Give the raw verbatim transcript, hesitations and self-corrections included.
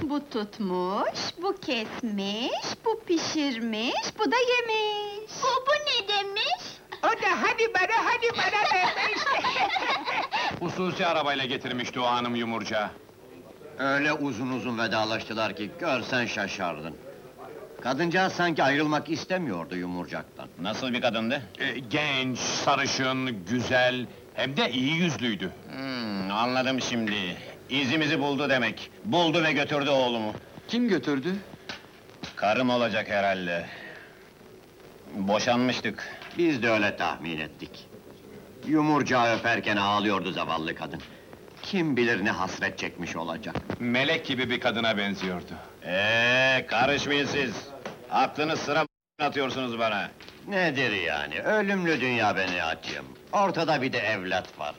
Bu tutmuş, bu kesmiş, bu pişirmiş, bu da yemiş. Bu, bu ne demiş? O da hadi bana, hadi bana demiş! Hususi arabayla getirmişti o hanım yumurcağı. Öyle uzun uzun vedalaştılar ki görsen şaşardın. Kadıncağız sanki ayrılmak istemiyordu yumurcaktan. Nasıl bir kadındı? Ee, genç, sarışın, güzel, hem de iyi yüzlüydü. Hmm, anladım şimdi. İzimizi buldu demek. Buldu ve götürdü oğlumu. Kim götürdü? Karım olacak herhalde. Boşanmıştık. Biz de öyle tahmin ettik. Yumurcağı öperken ağlıyordu zavallı kadın. Kim bilir ne hasret çekmiş olacak. Melek gibi bir kadına benziyordu. Ee, karışmayın siz. Aklınız sıra atıyorsunuz bana. Nedir yani, ölümlü dünya beni açayım. Ortada bir de evlat var.